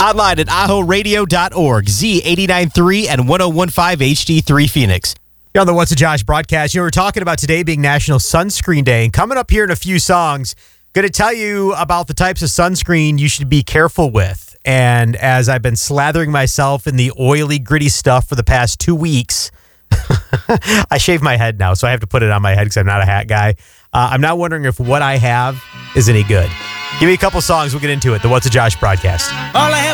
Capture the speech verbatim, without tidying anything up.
Online at aho radio dot org, Z eighty-nine point three and ten fifteen H D three Phoenix. You're on the What's a Josh broadcast. You know, we're talking about today being National Sunscreen Day. And coming up here in a few songs, going to tell you about the types of sunscreen you should be careful with. And as I've been slathering myself in the oily, gritty stuff for the past two weeks, I shave my head now, so I have to put it on my head because I'm not a hat guy. Uh, I'm now wondering if what I have is any good. Give me a couple songs, we'll get into it. The What's a Josh broadcast. All I have